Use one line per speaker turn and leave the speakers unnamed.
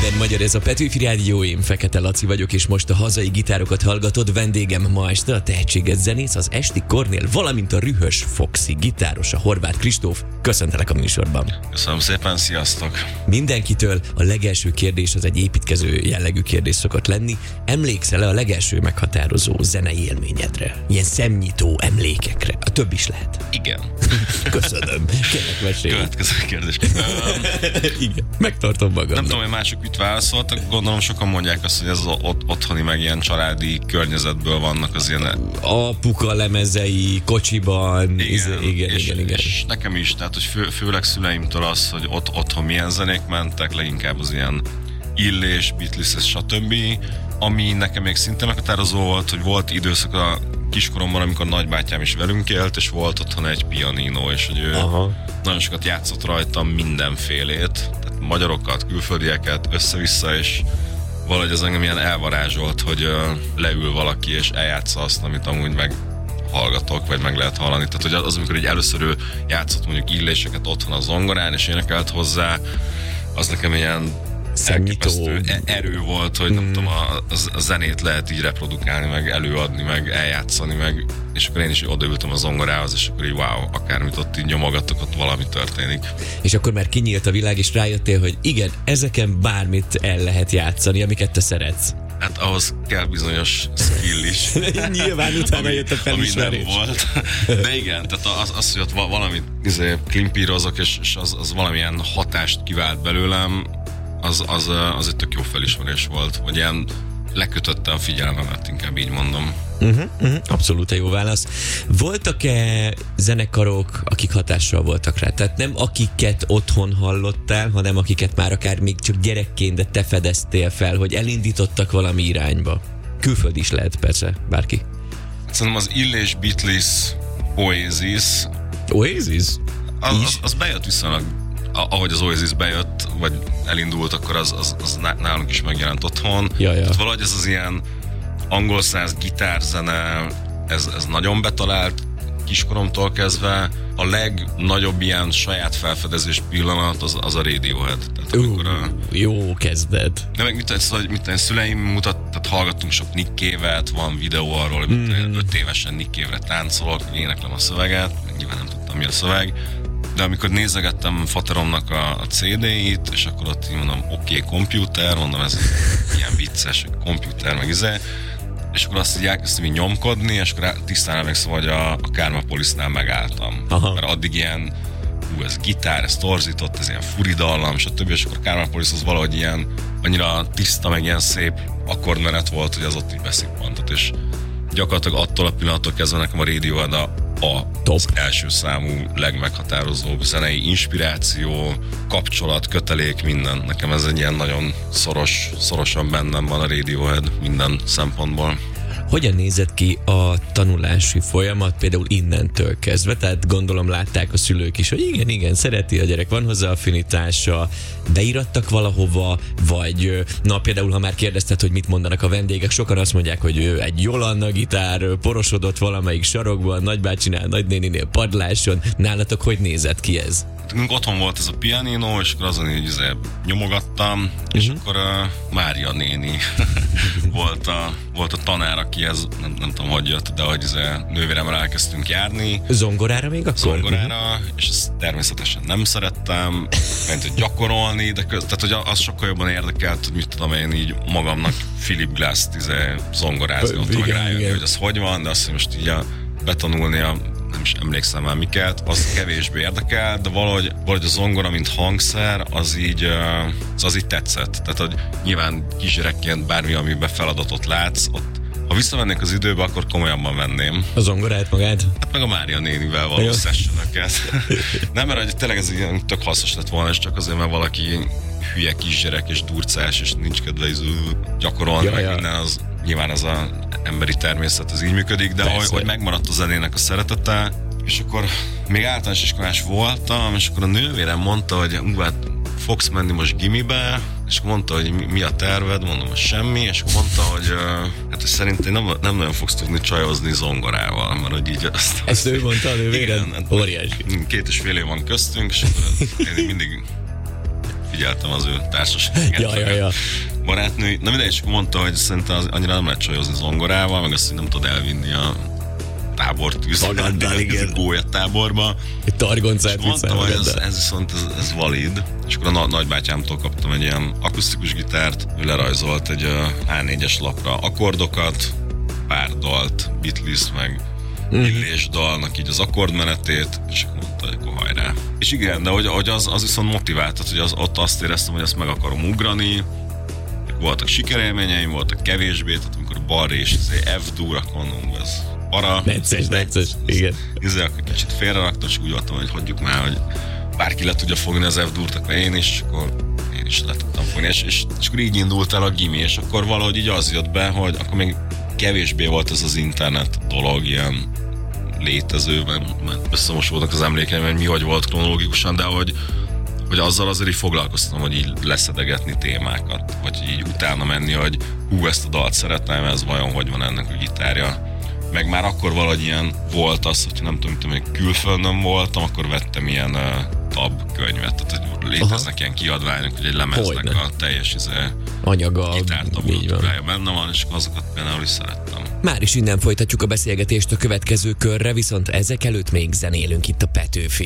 minden magyar, ez a Petőfi Rádió, én Fekete Laci vagyok, és most a hazai gitárokat hallgatod. Vendégem ma este a tehetséges zenész, az Esti Kornél, valamint a Rühös Foxy gitáros, a Horváth Kristóf. Köszöntelek a műsorban.
Köszönöm szépen, sziasztok!
Mindenkitől a legelső kérdés az egy építkező jellegű kérdés szokott lenni. Emlékszel-e a legelső meghatározó zenei élményedre? Ilyen szemnyitó emlékekre. A több is lehet.
Igen.
Köszönöm. Kérlek, mesélj.
Következő kérdés.
Igen, megtartom magam.
Nem tudom, hogy mások mit válaszoltak. Gondolom sokan mondják azt, hogy ez az otthoni, meg ilyen családi környezetből vannak az ilyen...
Apuka lemezei, kocsiban. Igen.
És nekem is, tehát hogy főleg szüleimtől az, hogy otthon milyen zenék mentek, leginkább az ilyen Illés, Beatles, stb. Ami nekem még szintén meghatározó volt, hogy volt időszak a kiskoromban, amikor nagybátyám is velünk élt, és volt otthon egy pianino, és hogy ő nagyon sokat játszott rajtam mindenfélét, tehát magyarokat, külföldieket, össze-vissza, és valahogy ez engem ilyen elvarázsolt, hogy leül valaki, és eljátsza azt, amit amúgy meg hallgatok, vagy meg lehet hallani. Tehát hogy az, amikor így először ő játszott mondjuk illéseket otthon a zongorán, és énekelt hozzá, az nekem ilyen elképesztő erő volt, hogy nem tudom, a zenét lehet így reprodukálni, meg előadni, meg eljátszani, meg, és akkor én is odaültem a zongorához, és akkor így wow, akármit ott így nyomogatok, ott valami történik. És
akkor már kinyílt a világ, és rájöttél, hogy igen, ezeken bármit el lehet játszani, amiket te szeretsz.
Hát ahhoz kell bizonyos skill is.
Nyilván utána jött a felismerés.
Ami nem volt. De igen, tehát az hogy ott valamit klimpírozok, és az valamilyen hatást kivált belőlem, az egy tök jó felismerés volt, vagy ilyen lekötötte a figyelmemet, inkább így mondom.
Abszolút jó válasz. Voltak-e zenekarok, akik hatással voltak rá? Tehát nem akiket otthon hallottál, hanem akiket már akár még csak gyerekként, de te fedeztél fel, hogy elindítottak valami irányba. Külföld is lehet persze, bárki.
Szerintem az Illés, Beatles,
Oasis?
Az bejött viszonylag, ahogy az Oasis bejött, vagy elindult, akkor az nálunk is megjelent otthon.
Ja.
Tehát valahogy ez az ilyen angol száz gitárzene, ez nagyon betalált kiskoromtól kezdve. A legnagyobb ilyen saját felfedezés pillanat az a Radiohead. Tehát
jó kezdet.
De meg mit szüleim tehát hallgattunk sok Nick Cave-et, van videó arról, hogy 5 évesen Nick Cave-re táncolok, éneklem a szöveget, nyilván nem tudtam, mi a szöveg. De amikor nézegettem fateromnak a CD-it, és akkor ott mondom, oké, komputer, mondom, ez ilyen vicces, komputer, meg és akkor azt így elkezdtem így nyomkodni, és akkor tisztán emlékszem, hogy a Karmapolisnál megálltam. Mert addig ilyen, ez gitár, ez torzított, ez ilyen furidallam, stb. És akkor Karmapolis az valahogy ilyen annyira tiszta, meg ilyen szép akkordmenet volt, hogy az ott így beszippantott, és gyakorlatilag attól a pillanattól kezdve nekem a Radiohead az első számú legmeghatározóbb zenei inspiráció, kapcsolat, kötelék, minden. Nekem ez egy ilyen nagyon szorosan bennem van a Radiohead minden szempontból.
Hogyan nézett ki a tanulási folyamat például innentől kezdve? Tehát gondolom látták a szülők is, hogy igen, szereti a gyerek, van hozzá affinitása, beírattak valahova, vagy például, ha már kérdezted, hogy mit mondanak a vendégek, sokan azt mondják, hogy ő egy Jolanna gitár, porosodott valamelyik sarokban, nagybácsinál, nagynéninél padláson. Nálatok hogy nézett ki ez?
Otthon volt ez a pianino, és akkor azon így nyomogattam, és akkor Mária néni volt a tanár, aki ez nem tudom, hogy jött, de hogy nővéremmel elkezdtünk járni.
Zongorára még akkor?
Zongorára, és ezt természetesen nem szerettem, ment gyakorolni, de tehát hogy az sokkal jobban érdekelt, hogy mit tudom én így magamnak Philip Glass-t zongorázni, ott meg rájönni, hogy az hogy van, de azt, hogy most így betanulni nem is emlékszem már miket, az kevésbé érdekel, de valahogy a zongora, mint hangszer, az így tetszett. Tehát, hogy nyilván kisgyerekként bármi, amiben feladatot látsz, ott, ha visszamennék az időbe, akkor komolyabban venném.
A zongorát magát?
Hát meg a Mária nénivel való sessionöket. Nem, mert tényleg ez ilyen tök hasznos lett volna, és csak azért, mert valaki hülye kisgyerek és durcás, és nincs kedve gyakorolni, meg minden, az nyilván az a emberi természet, az így működik, de hogy megmaradt a zenének a szeretete, és akkor még általános iskolás voltam, és akkor a nővérem mondta, hogy hát fogsz menni most gimibe, és mondta, hogy mi a terved, mondom, hogy semmi, és mondta, hogy hát szerintem nem nagyon fogsz tudni csajozni zongorával, mert hogy így
ezt ő mondta a nővérem?
Igen, óriási. 2,5 év van köztünk, és én mindig figyeltem az ő társaságát.
Ja.
Barátnő, na mindegy, és mondta, hogy szerintem annyira nem lehet csajozni zongorával, meg azt, hogy nem tud elvinni a tábortűz, a gólyatáborba.
Egy targoncát
mondtam, hogy ez viszont ez valid. És akkor a nagybátyámtól kaptam egy ilyen akusztikus gitárt, ő lerajzolt egy A4-es lapra akkordokat, pár dalt, Beatles, meg Illés dalnak így az akkordmenetét, és mondta, hogy akkor hajrá. És igen, de hogy az viszont motivált, hogy ott azt éreztem, hogy azt meg akarom ugrani. Voltak sikerélményeim, voltak kevésbé, tehát amikor balra és F-dur, akkor mondom, ez para.
Necces, igen.
Akkor kicsit félreraktam, és úgy voltam, hogy hagyjuk már, hogy bárki le tudja fogni az F-durt, akkor én is, akkor én is le tudtam fogni. És akkor így indult el a gimi, és akkor valahogy így az jött be, hogy akkor még kevésbé volt ez az internet dolog ilyen létező, mert összemosódnak az emlékeim, hogy mi hogy volt kronológikusan, de hogy azzal azért így foglalkoztam, hogy így leszedegetni témákat, vagy így utána menni, hogy ezt a dalt szeretném, ez vajon hogy van ennek a gitárja. Meg már akkor valahogy ilyen volt az, hogy nem tudom, hogy külföldön voltam, akkor vettem ilyen tab könyvet, tehát hogy léteznek ilyen kiadványok, hogy egy lemeznek a teljes
anyaga,
gitártablatúrája benne van, és azokat például is szerettem.
Már is innen folytatjuk a beszélgetést a következő körre, viszont ezek előtt még zenélünk itt a Petőfin.